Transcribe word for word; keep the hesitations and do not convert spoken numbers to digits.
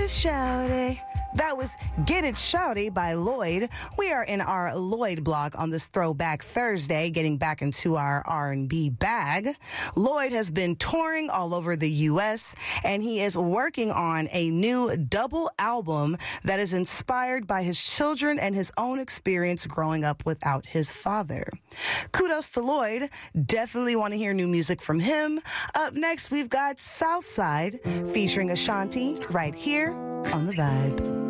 shawty. That was Get It Shawty by Lloyd. We are in our Lloyd blog on this Throwback Thursday, getting back into our R and B bag. Lloyd has been touring all over the U S, and he is working on a new double album that is inspired by his children and his own experience growing up without his father. Kudos to Lloyd. Definitely want to hear new music from him. Up next, we've got Southside featuring Ashanti right here on The Vibe.